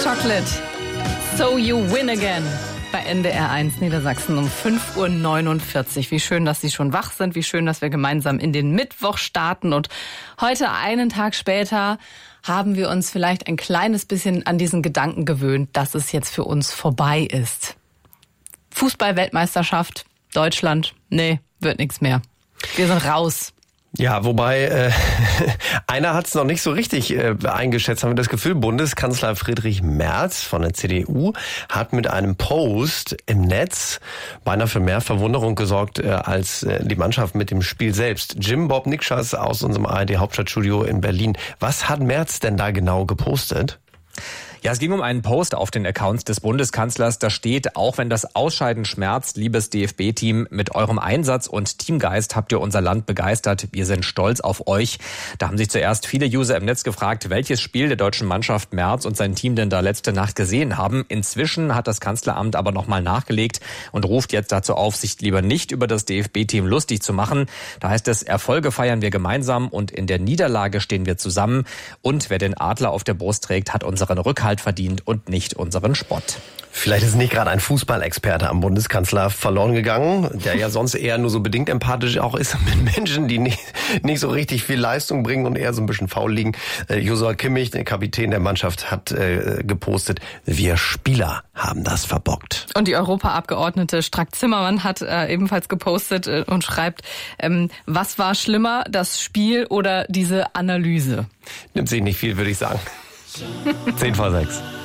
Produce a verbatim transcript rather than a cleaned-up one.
Chocolate. So you win again. Bei N D R eins Niedersachsen um fünf Uhr neunundvierzig. Wie schön, dass Sie schon wach sind. Wie schön, dass wir gemeinsam in den Mittwoch starten. Und heute, einen Tag später, haben wir uns vielleicht ein kleines bisschen an diesen Gedanken gewöhnt, dass es jetzt für uns vorbei ist. Fußball-Weltmeisterschaft, Deutschland, nee, wird nichts mehr. Wir sind raus. Ja, wobei äh, einer hat es noch nicht so richtig äh, eingeschätzt, haben wir das Gefühl. Bundeskanzler Friedrich Merz von der C D U hat mit einem Post im Netz beinahe für mehr Verwunderung gesorgt äh, als äh, die Mannschaft mit dem Spiel selbst. Jim Bob Nikschas aus unserem A R D-Hauptstadtstudio in Berlin. Was hat Merz denn da genau gepostet? Ja, es ging um einen Post auf den Accounts des Bundeskanzlers. Da steht, auch wenn das Ausscheiden schmerzt, liebes D F B-Team, mit eurem Einsatz und Teamgeist habt ihr unser Land begeistert. Wir sind stolz auf euch. Da haben sich zuerst viele User im Netz gefragt, welches Spiel der deutschen Mannschaft Merz und sein Team denn da letzte Nacht gesehen haben. Inzwischen hat das Kanzleramt aber nochmal nachgelegt und ruft jetzt dazu auf, sich lieber nicht über das D F B-Team lustig zu machen. Da heißt es, Erfolge feiern wir gemeinsam und in der Niederlage stehen wir zusammen. Und wer den Adler auf der Brust trägt, hat unseren Rückhalt verdient und nicht unseren Spott. Vielleicht ist nicht gerade ein Fußballexperte am Bundeskanzler verloren gegangen, der ja sonst eher nur so bedingt empathisch auch ist mit Menschen, die nicht, nicht so richtig viel Leistung bringen und eher so ein bisschen faul liegen. Äh, Joshua Kimmich, der Kapitän der Mannschaft, hat äh, gepostet, wir Spieler haben das verbockt. Und die Europaabgeordnete Strack-Zimmermann hat äh, ebenfalls gepostet äh, und schreibt, ähm, was war schlimmer, das Spiel oder diese Analyse? Nimmt sich nicht viel, würde ich sagen. Zehn vor sechs.